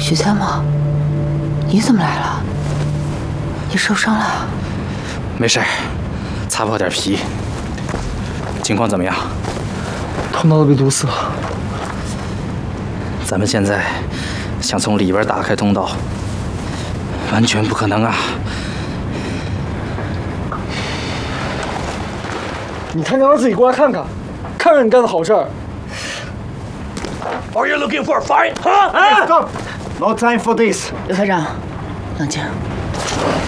许参谋，你怎么来了？你受伤了？ 没事，擦破点皮。情况怎么样？ 通道都被堵死了。 咱们现在想从里边打开通道，完全不可能啊！ 你探长让自己过来看看，看看你干的好事儿。 Are you looking for a fight? Huh? Stop! No time for this. 刘排长，冷静。